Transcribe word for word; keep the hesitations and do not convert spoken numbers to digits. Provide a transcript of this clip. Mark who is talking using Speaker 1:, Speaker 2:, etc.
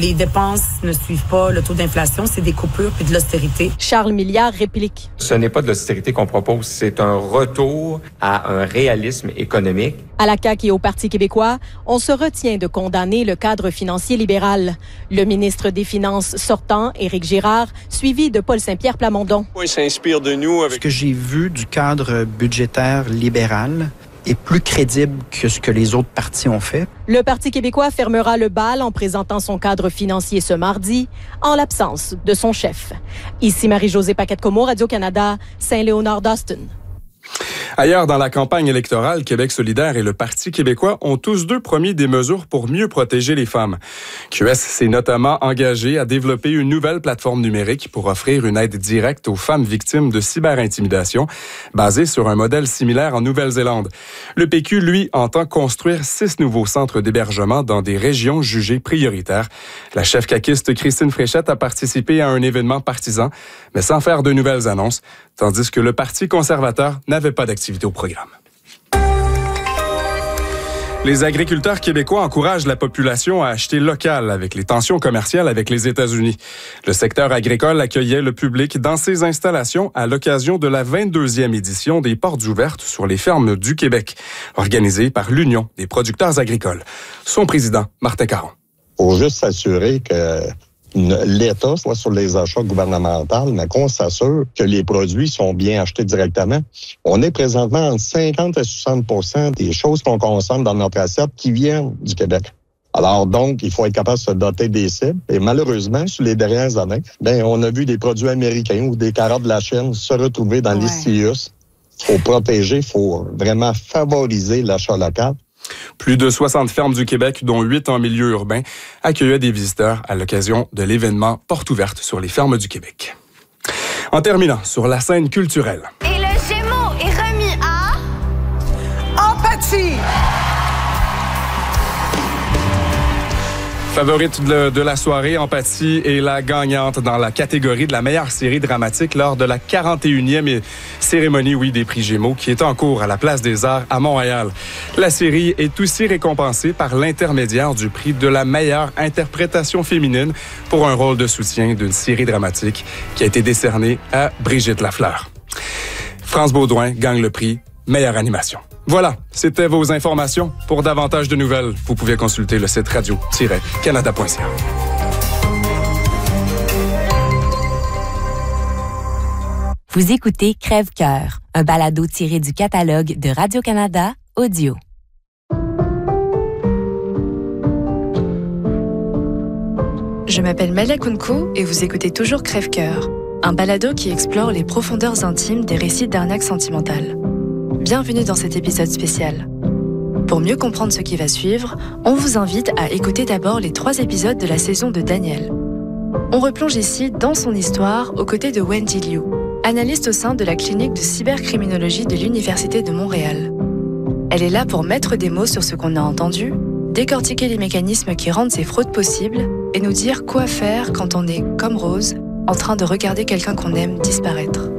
Speaker 1: les dépenses ne suivent pas le taux d'inflation, c'est des coupures puis de l'austérité.
Speaker 2: Charles Milliard réplique.
Speaker 3: Ce n'est pas de l'austérité qu'on propose, c'est un retour à un réalisme économique.
Speaker 2: À la C A Q et au Parti québécois, on se retient de condamner le cadre financier libéral. Le ministre des Finances sortant, Éric Girard, suivi de Paul Saint-Pierre Plamondon.
Speaker 4: Il s'inspire de nous. Avec...
Speaker 5: Ce que j'ai vu du cadre budgétaire libéral est plus crédible que ce que les autres partis ont fait.
Speaker 2: Le Parti québécois fermera le bal en présentant son cadre financier ce mardi, en l'absence de son chef. Ici Marie-Josée Paquette-Comeau, Radio-Canada, Saint-Léonard-d'Austin.
Speaker 6: Ailleurs dans la campagne électorale, Québec solidaire et le Parti québécois ont tous deux promis des mesures pour mieux protéger les femmes. Q S s'est notamment engagé à développer une nouvelle plateforme numérique pour offrir une aide directe aux femmes victimes de cyberintimidation, basée sur un modèle similaire en Nouvelle-Zélande. Le P Q, lui, entend construire six nouveaux centres d'hébergement dans des régions jugées prioritaires. La chef caquiste Christine Fréchette a participé à un événement partisan, mais sans faire de nouvelles annonces, tandis que le Parti conservateur n'avait pas d'activité au programme. Les agriculteurs québécois encouragent la population à acheter local avec les tensions commerciales avec les États-Unis. Le secteur agricole accueillait le public dans ses installations à l'occasion de la vingt-deuxième édition des Portes ouvertes sur les fermes du Québec, organisée par l'Union des producteurs agricoles. Son président, Martin Caron.
Speaker 7: Il faut juste s'assurer que l'État soit sur les achats gouvernementaux, mais qu'on s'assure que les produits sont bien achetés directement. On est présentement entre cinquante à soixante pour cent des choses qu'on consomme dans notre assiette qui viennent du Québec. Alors donc, il faut être capable de se doter des cibles. Et malheureusement, sur les dernières années, ben, on a vu des produits américains ou des carottes de la Chine se retrouver dans ouais. les C I U S. Il faut protéger, il faut vraiment favoriser l'achat local.
Speaker 6: Plus de soixante fermes du Québec, dont huit en milieu urbain, accueillaient des visiteurs à l'occasion de l'événement Portes ouvertes sur les fermes du Québec. En terminant, sur la scène culturelle.
Speaker 8: Et le Gémeaux est remis à...
Speaker 9: Empathie!
Speaker 6: Favorite de, de la soirée, Empathie est la gagnante dans la catégorie de la meilleure série dramatique lors de la quarante et unième cérémonie oui, des prix Gémeaux qui est en cours à la Place des Arts à Montréal. La série est aussi récompensée par l'intermédiaire du prix de la meilleure interprétation féminine pour un rôle de soutien d'une série dramatique qui a été décerné à Brigitte Lafleur. France Baudouin gagne le prix meilleure animation. Voilà, c'était vos informations. Pour davantage de nouvelles, vous pouvez consulter le site radio tiret canada point c a.
Speaker 10: Vous écoutez Crève-Cœur, un balado tiré du catalogue de Radio-Canada Audio.
Speaker 11: Je m'appelle Malia Kounkou et vous écoutez toujours Crève-Cœur, un balado qui explore les profondeurs intimes des récits d'arnaque sentimentale. Bienvenue dans cet épisode spécial. Pour mieux comprendre ce qui va suivre, on vous invite à écouter d'abord les trois épisodes de la saison de Daniel. On replonge ici dans son histoire aux côtés de Wendy Liu, analyste au sein de la clinique de cybercriminologie de l'Université de Montréal. Elle est là pour mettre des mots sur ce qu'on a entendu, décortiquer les mécanismes qui rendent ces fraudes possibles et nous dire quoi faire quand on est, comme Rose, en train de regarder quelqu'un qu'on aime disparaître.